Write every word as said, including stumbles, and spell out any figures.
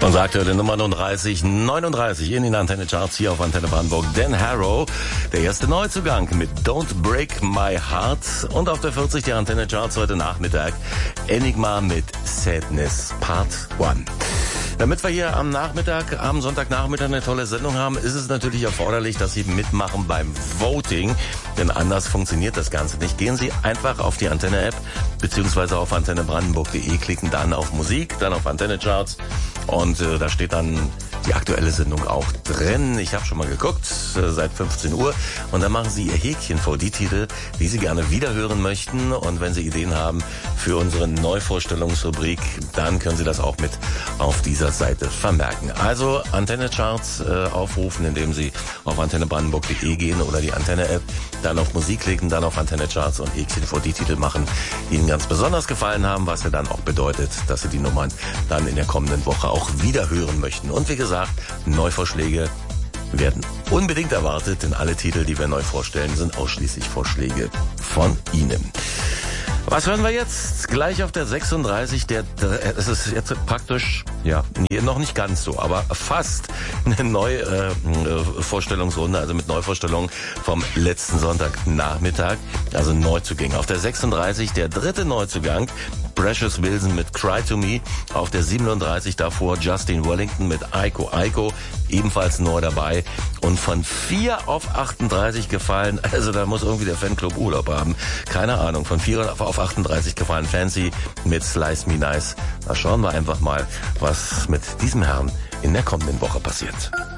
Und sagte die Nummer neununddreißig, neununddreißig in den Antenne Charts hier auf Antenne Brandenburg. Dan Harrow, der erste Neuzugang mit Don't Break My Heart. Und auf der vierzig der Antenne Charts heute Nachmittag Enigma mit Sadness Part eins. Damit wir hier am Nachmittag, am Sonntagnachmittag eine tolle Sendung haben, ist es natürlich erforderlich, dass Sie mitmachen beim Voting, denn anders funktioniert das Ganze nicht. Gehen Sie einfach auf die Antenne-App beziehungsweise auf antenne brandenburg punkt de, klicken dann auf Musik, dann auf Antenne Charts und äh, da steht dann die aktuelle Sendung auch drin. Ich habe schon mal geguckt, äh, seit fünfzehn Uhr und dann machen Sie Ihr Häkchen vor die Titel, die Sie gerne wiederhören möchten, und wenn Sie Ideen haben für unsere Neuvorstellungsrubrik, dann können Sie das auch mit auf dieser Seite vermerken. Also Antenne Charts äh, aufrufen, indem Sie auf antenne brandenburg punkt de gehen oder die Antenne-App, dann auf Musik klicken, dann auf Antenne Charts und Häkchen vor die Titel machen, die Ihnen ganz besonders gefallen haben, was ja dann auch bedeutet, dass Sie die Nummern dann in der kommenden Woche auch wieder hören möchten. Und wie gesagt, Neuvorschläge werden unbedingt erwartet, denn alle Titel, die wir neu vorstellen, sind ausschließlich Vorschläge von Ihnen. Was hören wir jetzt? Gleich auf der sechsunddreißig, der, es ist jetzt praktisch, ja, noch nicht ganz so, aber fast eine neue äh, Vorstellungsrunde, also mit Neuvorstellungen vom letzten Sonntagnachmittag, also Neuzugänge. Auf der sechsunddreißig der dritte Neuzugang, Precious Wilson mit Cry to Me. Auf der siebenunddreißig davor Justin Wellington mit Aiko Aiko, ebenfalls neu dabei. Und von vier auf achtunddreißig gefallen, also da muss irgendwie der Fanclub Urlaub haben. Keine Ahnung, von vier auf achtunddreißig gefallen Fancy mit Slice Me Nice. Da schauen wir einfach mal, was mit diesem Herrn in der kommenden Woche passiert.